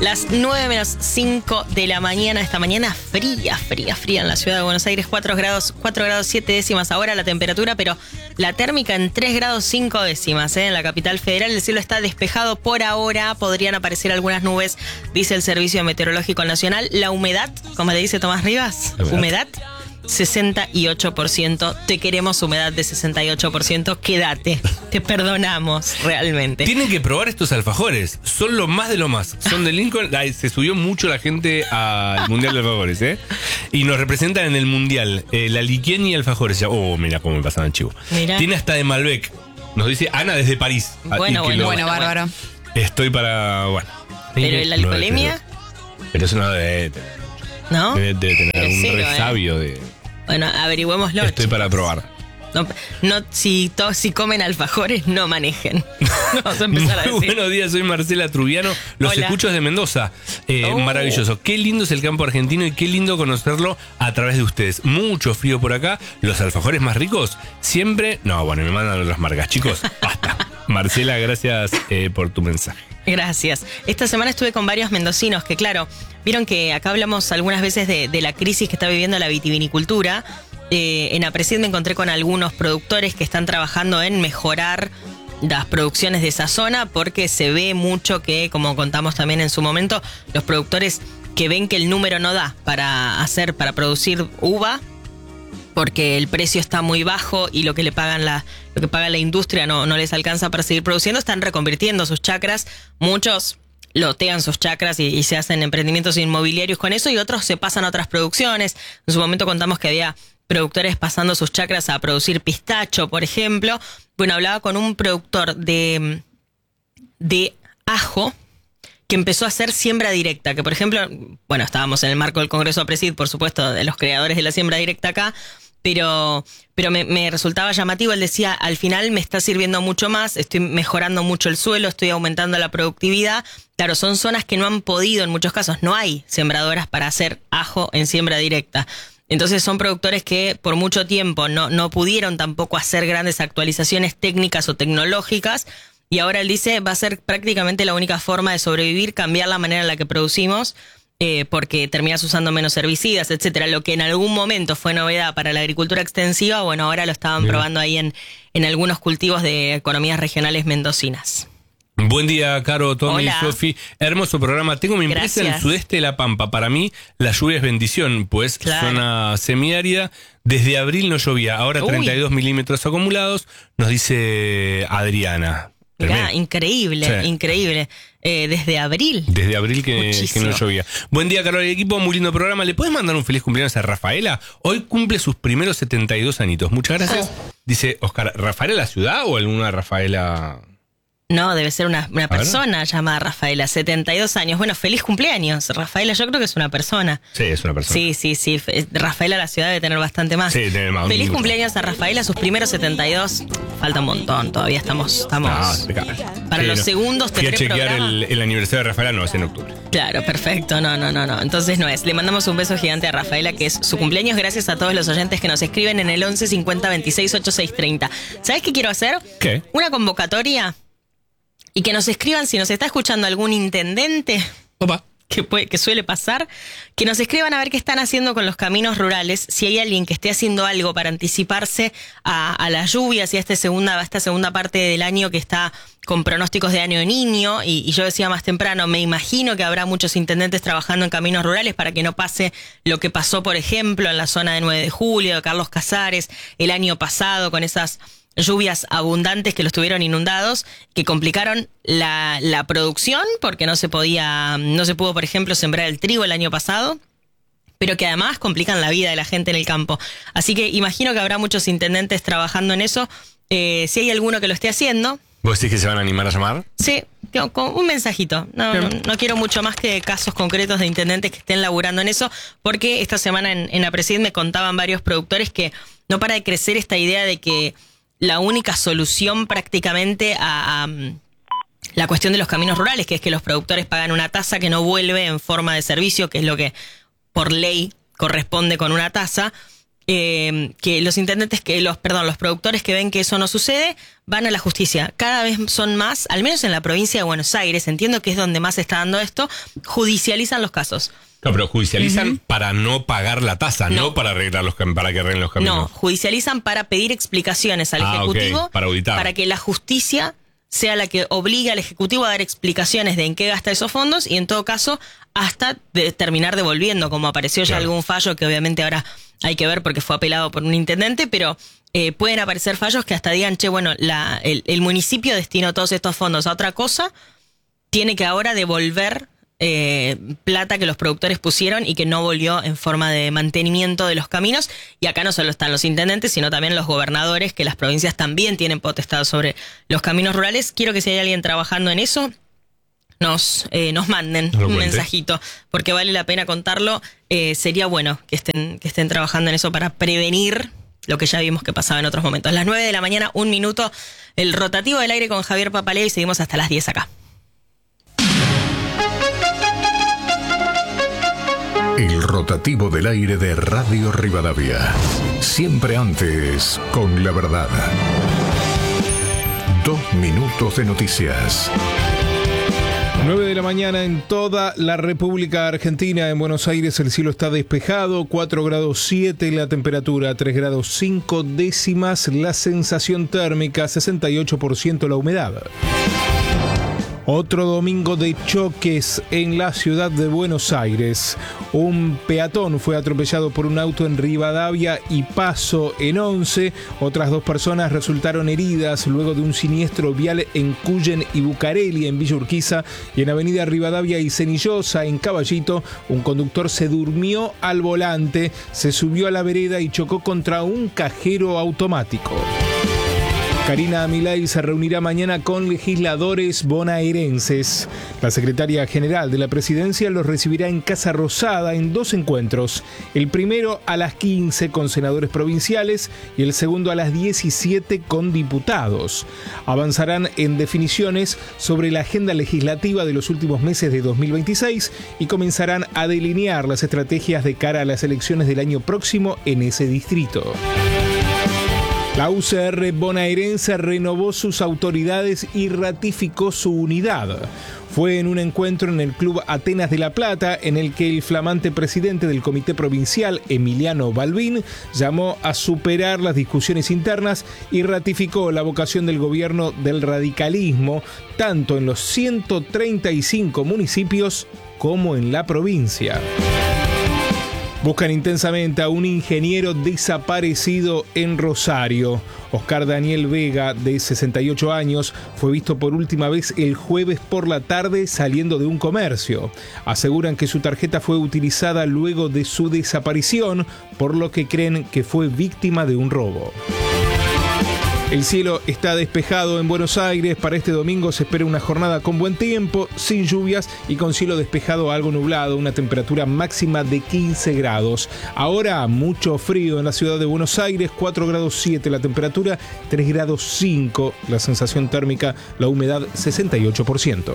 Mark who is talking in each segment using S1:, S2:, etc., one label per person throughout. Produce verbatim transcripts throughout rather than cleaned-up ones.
S1: Las nueve menos cinco de la mañana, esta mañana fría, fría, fría en la ciudad de Buenos Aires, cuatro grados, cuatro grados siete décimas ahora la temperatura, pero la térmica en tres grados cinco décimas, ¿eh? En la capital federal. El cielo está despejado por ahora, podrían aparecer algunas nubes, dice el Servicio Meteorológico Nacional. La humedad, como le dice Tomás Rivas, humedad, humedad sesenta y ocho por ciento. Te queremos, humedad de sesenta y ocho por ciento. Quédate, te perdonamos realmente.
S2: Tienen que probar estos alfajores, son lo más de lo más. Son de Lincoln. Ay, se subió mucho la gente al Mundial de Alfajores, ¿eh? Y nos representan en el Mundial. Eh, la Liquieni y alfajores. Oh, mira cómo me pasaban chivo. Mirá. Tiene hasta de Malbec. Nos dice Ana desde París.
S1: Bueno, bueno,
S2: lo,
S1: bueno,
S3: bárbaro.
S2: Estoy para, bueno.
S1: Pero la alcoholemia.
S2: No, pero eso no debe tener.
S1: ¿No?
S2: Debe, debe tener
S1: Pero
S2: algún
S1: cero,
S2: resabio
S1: ¿eh?
S2: de...
S1: Bueno, averigüémoslo.
S2: Estoy
S1: chicos.
S2: para probar.
S1: No, no si, to, si comen alfajores, no manejen. Vamos a empezar a decir.
S2: Muy buenos días, soy Marcela Trubiano. Los
S1: Hola.
S2: escucho desde Mendoza. Eh,
S1: Oh.
S2: Maravilloso. Qué lindo es el campo argentino y qué lindo conocerlo a través de ustedes. Mucho frío por acá. Los alfajores más ricos siempre... No, bueno, me mandan otras marcas. Chicos, basta. Marcela, gracias eh, por tu mensaje.
S1: Gracias. Esta semana estuve con varios mendocinos que, claro, vieron que acá hablamos algunas veces de, de la crisis que está viviendo la vitivinicultura. Eh, en Aprecid me encontré con algunos productores que están trabajando en mejorar las producciones de esa zona, porque se ve mucho que, como contamos también en su momento, los productores que ven que el número no da para hacer, para producir uva, porque el precio está muy bajo y lo que le pagan la, lo que paga la industria no, no les alcanza para seguir produciendo, están reconvirtiendo sus chacras. Muchos lotean sus chacras y, y se hacen emprendimientos inmobiliarios con eso, y otros se pasan a otras producciones. En su momento contamos que había productores pasando sus chacras a producir pistacho, por ejemplo. Bueno, hablaba con un productor de, de ajo que empezó a hacer siembra directa, que por ejemplo, bueno, estábamos en el marco del Congreso Aprecid, por supuesto, de los creadores de la siembra directa acá, pero, pero me, me resultaba llamativo. Él decía, al final me está sirviendo mucho más, estoy mejorando mucho el suelo, estoy aumentando la productividad. Claro, son zonas que no han podido, en muchos casos no hay sembradoras para hacer ajo en siembra directa. Entonces son productores que por mucho tiempo no, no pudieron tampoco hacer grandes actualizaciones técnicas o tecnológicas, y ahora él dice va a ser prácticamente la única forma de sobrevivir, cambiar la manera en la que producimos, eh, porque terminas usando menos herbicidas, etcétera. Lo que en algún momento fue novedad para la agricultura extensiva, bueno, ahora lo estaban Bien. probando ahí en, en algunos cultivos de economías regionales mendocinas.
S2: Buen día, Caro, Tommy,
S1: Hola.
S2: Sofi. Hermoso programa. Tengo mi empresa
S1: Gracias.
S2: en el sudeste de La Pampa. Para mí, la lluvia es bendición, pues
S1: Claro.
S2: zona semiárida. Desde abril no llovía. Ahora
S1: Uy.
S2: treinta y dos milímetros acumulados, nos dice Adriana.
S1: Mirá,
S2: Tremendo.
S1: increíble,
S2: Sí.
S1: increíble. Eh, desde abril.
S2: Desde abril que, que
S1: Muchísimo.
S2: no llovía. Buen día, Carol y equipo. Muy lindo programa. ¿Le puedes mandar un feliz cumpleaños a Rafaela? Hoy cumple sus primeros setenta y dos añitos. Muchas gracias.
S1: Oh.
S2: Dice Oscar, ¿Rafaela la ciudad o alguna Rafaela...?
S1: No, debe ser una, una
S2: A ver.
S1: persona llamada Rafaela, setenta y dos años. Bueno, feliz cumpleaños. Rafaela, yo creo que es una persona.
S2: Sí, es una persona.
S1: Sí, sí, sí. Fe- Rafaela, la ciudad debe tener bastante más.
S2: Sí, tiene más.
S1: Feliz
S2: mucho.
S1: cumpleaños a Rafaela, sus primeros setenta y dos. Falta un montón, todavía estamos... estamos
S2: Ah, se cae.
S1: para
S2: Sí,
S1: los
S2: no.
S1: segundos
S2: Fui a
S1: tendré
S2: chequear
S1: programa.
S2: el, el aniversario de Rafaela, no, es en octubre.
S1: Claro, perfecto. No, no, no, no. Entonces no es. Le mandamos un beso gigante a Rafaela, que es su cumpleaños. Gracias a todos los oyentes que nos escriben en el once cincuenta veintiséis ochenta y seis treinta. ¿Sabes qué quiero hacer?
S2: ¿Qué?
S1: Una convocatoria y que nos escriban si nos está escuchando algún intendente.
S2: Opa.
S1: Que, puede, que suele pasar, que nos escriban a ver qué están haciendo con los caminos rurales, si hay alguien que esté haciendo algo para anticiparse a, a las lluvias y a, este segunda, a esta segunda parte del año que está con pronósticos de año de niño. Y, y yo decía más temprano, me imagino que habrá muchos intendentes trabajando en caminos rurales para que no pase lo que pasó, por ejemplo, en la zona de nueve de julio, de Carlos Casares, el año pasado, con esas lluvias abundantes que los tuvieron inundados, que complicaron la, la producción, porque no se podía, no se pudo, por ejemplo, sembrar el trigo el año pasado, pero que además complican la vida de la gente en el campo. Así que imagino que habrá muchos intendentes trabajando en eso. Eh, si hay alguno que lo esté haciendo,
S2: ¿Vos decís que se van a animar a llamar?
S1: sí, con un mensajito. No, no, no quiero mucho más que casos concretos de intendentes que estén laburando en eso, porque esta semana en, en Aprecid me contaban varios productores que no para de crecer esta idea de que la única solución prácticamente a, a la cuestión de los caminos rurales, que es que los productores pagan una tasa que no vuelve en forma de servicio, que es lo que por ley corresponde con una tasa, eh, que los intendentes, que los, perdón, los productores que ven que eso no sucede, van a la justicia. Cada vez son más, al menos en la provincia de Buenos Aires, entiendo que es donde más se está dando esto, judicializan los casos.
S2: No, pero judicializan uh-huh. para no pagar la tasa, no, no para arreglar los para que arreglen los caminos.
S1: No, judicializan para pedir explicaciones al
S2: ah,
S1: Ejecutivo,
S2: okay. para auditar.
S1: Para que la justicia sea la que obligue al Ejecutivo a dar explicaciones de en qué gasta esos fondos y en todo caso hasta de terminar devolviendo, como apareció ya claro. algún fallo que obviamente ahora hay que ver porque fue apelado por un intendente, pero eh, pueden aparecer fallos que hasta digan, che, bueno, la, el, el municipio destinó todos estos fondos a otra cosa, tiene que ahora devolver Eh, plata que los productores pusieron y que no volvió en forma de mantenimiento de los caminos. Y acá no solo están los intendentes, sino también los gobernadores, que las provincias también tienen potestad sobre los caminos rurales. Quiero que si hay alguien trabajando en eso, nos, eh, nos manden no un mensajito, porque vale la pena contarlo. Eh, sería bueno que estén, que estén trabajando en eso para prevenir lo que ya vimos que pasaba en otros momentos. Las nueve de la mañana, un minuto, el rotativo del aire con Javier Papaleo y seguimos hasta las diez acá.
S3: El rotativo del aire de Radio Rivadavia. Siempre antes, con la verdad. Dos minutos de noticias.
S4: nueve de la mañana en toda la República Argentina. En Buenos Aires el cielo está despejado, cuatro grados siete la temperatura, tres grados cinco décimas la sensación térmica, sesenta y ocho por ciento la humedad. Otro domingo de choques en la ciudad de Buenos Aires. Un peatón fue atropellado por un auto en Rivadavia y Paso en Once. Otras dos personas resultaron heridas luego de un siniestro vial en Cuyen y Bucareli, en Villa Urquiza, y en Avenida Rivadavia y Cenillosa, en Caballito. Un conductor se durmió al volante, se subió a la vereda y chocó contra un cajero automático. Karina Milei se reunirá mañana con legisladores bonaerenses. La secretaria general de la presidencia los recibirá en Casa Rosada en dos encuentros. El primero a las quince con senadores provinciales y el segundo a las diecisiete con diputados. Avanzarán en definiciones sobre la agenda legislativa de los últimos meses de dos mil veintiséis y comenzarán a delinear las estrategias de cara a las elecciones del año próximo en ese distrito. La U C R bonaerense renovó sus autoridades y ratificó su unidad. Fue en un encuentro en el Club Atenas de La Plata en el que el flamante presidente del Comité Provincial, Emiliano Balbín, llamó a superar las discusiones internas y ratificó la vocación del gobierno del radicalismo, tanto en los ciento treinta y cinco municipios como en la provincia. Buscan intensamente a un ingeniero desaparecido en Rosario. Oscar Daniel Vega, de sesenta y ocho años, fue visto por última vez el jueves por la tarde saliendo de un comercio. Aseguran que su tarjeta fue utilizada luego de su desaparición, por lo que creen que fue víctima de un robo. El cielo está despejado en Buenos Aires. Para este domingo se espera una jornada con buen tiempo, sin lluvias y con cielo despejado algo nublado, una temperatura máxima de quince grados. Ahora mucho frío en la ciudad de Buenos Aires, cuatro grados siete la temperatura, tres grados cinco la sensación térmica, la humedad sesenta y ocho por ciento.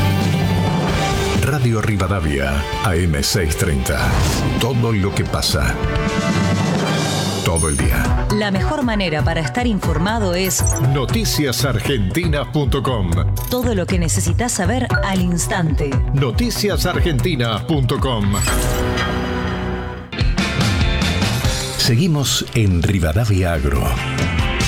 S3: Radio Rivadavia, A M seiscientos treinta. Todo lo que pasa. Todo el día.
S5: La mejor manera para estar informado es
S3: noticias argentinas punto com.
S5: Todo lo que necesitas saber al instante.
S3: noticias argentinas punto com. Seguimos en Rivadavia Agro.